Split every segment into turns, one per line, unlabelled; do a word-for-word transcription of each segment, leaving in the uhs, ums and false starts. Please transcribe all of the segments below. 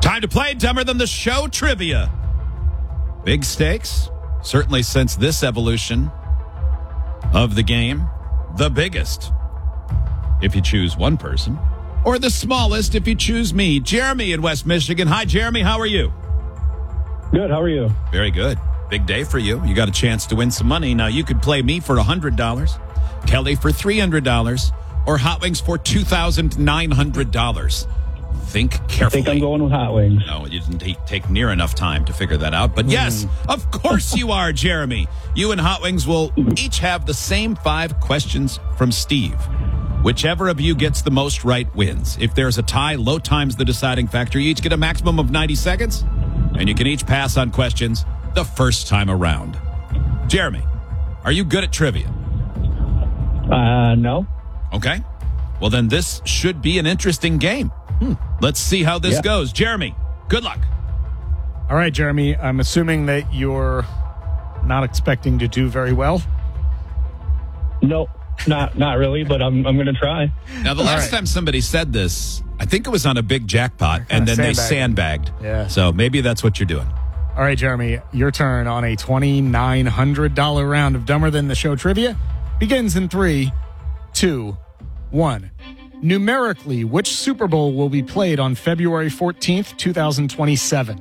Time to play Dumber Than the Show trivia. Big stakes, certainly since this evolution of the game. The biggest, if you choose one person, or the smallest if you choose me. Jeremy in West Michigan. Hi, Jeremy. How are you?
Good. How are you?
Very good. Big day for you. You got a chance to win some money. Now, you could play me for one hundred dollars, Kelly for three hundred dollars, or Hot Wings for two thousand nine hundred dollars. Think carefully.
I think I'm going with Hot Wings.
No, you didn't take, take near enough time to figure that out. But yes, of course you are, Jeremy. You and Hot Wings will each have the same five questions from Steve. Whichever of you gets the most right wins. If there's a tie, low time's the deciding factor. You each get a maximum of ninety seconds, and you can each pass on questions the first time around. Jeremy, are you good at trivia?
Uh, no.
Okay. Well, then this should be an interesting game. Hmm. Let's see how this
yeah.
goes. Jeremy, good luck.
All right, Jeremy, I'm assuming that you're not expecting to do very well.
No, not not really, but I'm I'm going to try.
Now, the
All
last
right.
time somebody said this, I think it was on a big jackpot, and then they sandbagged.
Yeah.
So maybe that's what you're doing.
All right, Jeremy, your turn on a twenty-nine hundred dollars round of Dumber Than the Show trivia begins in three, two, one. Numerically, which Super Bowl will be played on February fourteenth, twenty twenty-seven?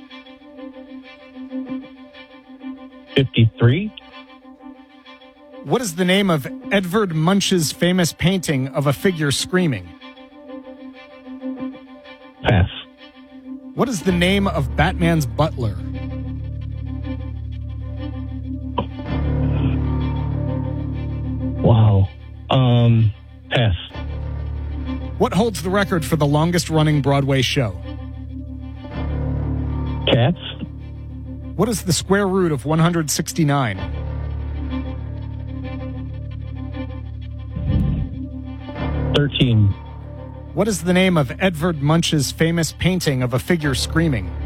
fifty-three.
What is the name of Edvard Munch's famous painting of a figure screaming?
Pass.
What is the name of Batman's butler?
Wow. Um, pass.
What holds the record for the longest running Broadway show?
Cats.
What is the square root of one hundred sixty-nine?
thirteen.
What is the name of Edvard Munch's famous painting of a figure screaming?